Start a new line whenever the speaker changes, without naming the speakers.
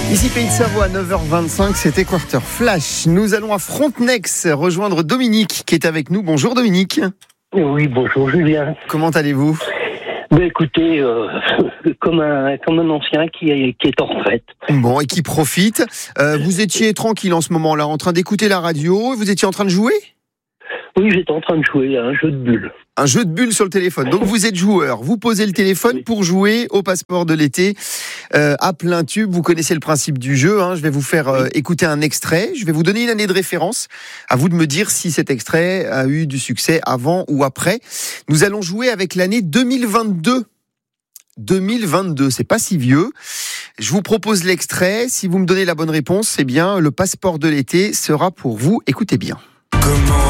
Ici Pays de Savoie à 9h25, c'était Quarter Flash. Nous allons à Frontenex rejoindre Dominique qui est avec nous. Bonjour Dominique.
Oui, bonjour Julien.
Comment allez-vous ?
Écoutez, comme un ancien qui est en retraite.
Bon, et qui profite. Vous étiez tranquille en ce moment-là, en train d'écouter la radio. Vous étiez en train de jouer ?
Oui, j'étais en train de jouer à un jeu de bulles.
Un jeu de bulles sur le téléphone. Donc vous êtes joueur. Vous posez le téléphone pour jouer au passeport de l'été à plein tube. Vous connaissez le principe du jeu. Je vais vous faire écouter un extrait. Je vais vous donner une année de référence. À vous de me dire si cet extrait a eu du succès avant ou après. Nous allons jouer avec l'année 2022. 2022, c'est pas si vieux. Je vous propose l'extrait. Si vous me donnez la bonne réponse, eh bien, le passeport de l'été sera pour vous. Écoutez bien.